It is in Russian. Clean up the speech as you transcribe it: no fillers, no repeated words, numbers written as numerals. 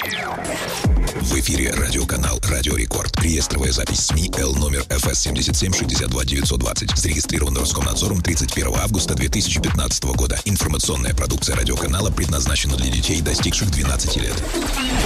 В эфире радиоканал «Радио Рекорд». Реестровая запись СМИ Л номер ФС 77-62-920. Зарегистрирован Роскомнадзором 31 августа 2015 года. Информационная продукция радиоканала предназначена для детей, достигших 12 лет.